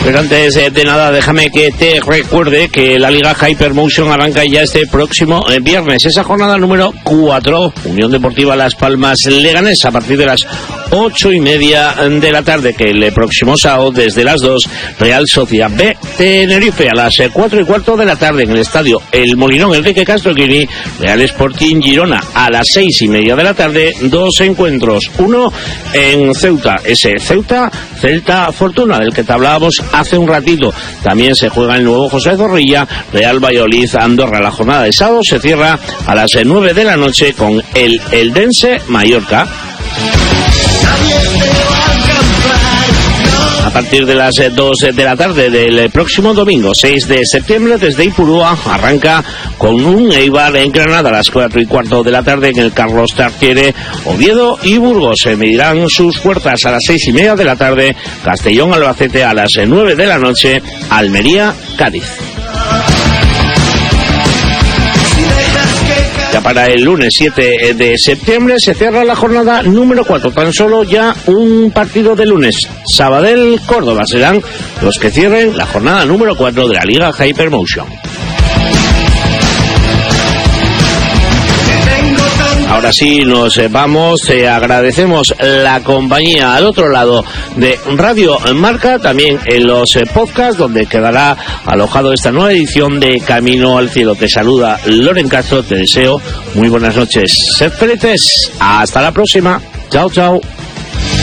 Pero antes de nada, déjame que te recuerde que la Liga Hypermotion arranca ya este próximo viernes. Esa jornada número 4, Unión Deportiva Las Palmas Leganés, a partir de las 8:30 de la tarde, que el próximo sábado desde las 2, Real Sociedad B Tenerife, a las 4:15 de la tarde en el estadio El Molinón Enrique Castroquini, Real Sporting Girona, a las 6:30 de la tarde, dos encuentros, uno en Ceuta, ese Celta Fortuna del que te hablábamos hace un ratito. También se juega el nuevo José Zorrilla, Real Valladolid Andorra. La jornada de sábado se cierra a las 9 de la noche con el Eldense Mallorca. A partir de las 2 de la tarde del próximo domingo 6 de septiembre, desde Ipurúa, arranca con un Eibar en Granada a las 4:15 de la tarde en el Carlos Tartiere. Oviedo y Burgos se medirán sus fuerzas a las 6:30 de la tarde. Castellón Albacete a las 9 de la noche. Almería Cádiz. Ya para el lunes 7 de septiembre se cierra la jornada número 4. Tan solo ya un partido de lunes. Sabadell, Córdoba serán los que cierren la jornada número 4 de la Liga Hypermotion. Ahora sí nos vamos, agradecemos la compañía al otro lado de Radio Marca, también en los podcasts donde quedará alojado esta nueva edición de Camino al Cielo. Te saluda Loren Castro, te deseo muy buenas noches, sed felices, hasta la próxima, chao chao.